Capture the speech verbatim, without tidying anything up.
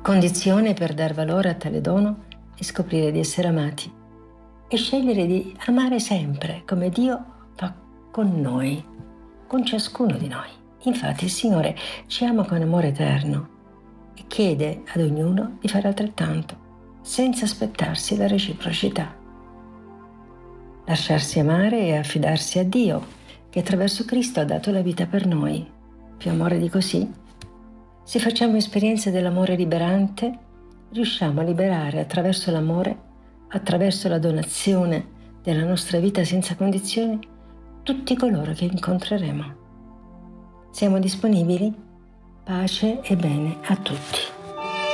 Condizione per dar valore a tale dono è scoprire di essere amati e scegliere di amare sempre come Dio fa con noi, con ciascuno di noi. Infatti il Signore ci ama con amore eterno e chiede ad ognuno di fare altrettanto, senza aspettarsi la reciprocità. Lasciarsi amare e affidarsi a Dio, che attraverso Cristo ha dato la vita per noi. Più amore di così? Se facciamo esperienza dell'amore liberante, riusciamo a liberare attraverso l'amore, attraverso la donazione della nostra vita senza condizioni, tutti coloro che incontreremo. Siamo disponibili? Pace e bene a tutti.